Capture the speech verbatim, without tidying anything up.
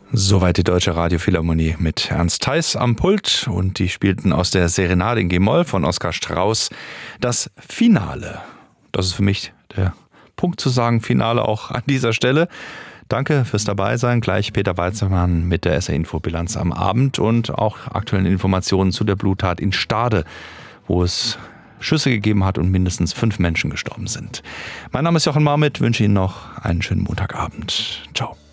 Soweit die Deutsche Radiophilharmonie mit Ernst Theis am Pult und die spielten aus der Serenade in G-Moll von Oskar Strauß das Finale. Das ist für mich der Punkt zu sagen, Finale auch an dieser Stelle. Danke fürs Dabeisein. Gleich Peter Weizmann mit der S R-Info-Bilanz am Abend und auch aktuellen Informationen zu der Bluttat in Stade, wo es Schüsse gegeben hat und mindestens fünf Menschen gestorben sind. Mein Name ist Jochen Marmit, wünsche Ihnen noch einen schönen Montagabend. Ciao.